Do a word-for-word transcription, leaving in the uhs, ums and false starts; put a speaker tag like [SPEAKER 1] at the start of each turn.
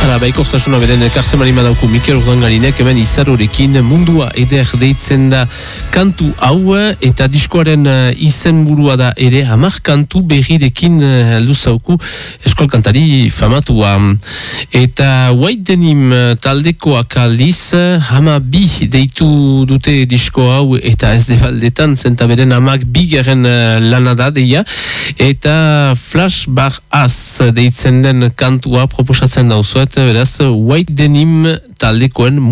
[SPEAKER 1] Hala, baikortasuna beren ekartzen mani madauku Mikel Urdangarinek, hemen izarorekin mundua eder deitzen da kantu hau, eta diskoaren izenburua da ere hamar kantu berrirekin heldu zauku eskol kantari famatua. Eta White Denim taldekoak aldiz, hama bi deitu dute disko hau, eta ez debaldetan zenta beren hamak bigeren lanada deia, eta Flash Bar Az deitzen den kantua proposatzen dauzuet, beraz White Denim taldekoen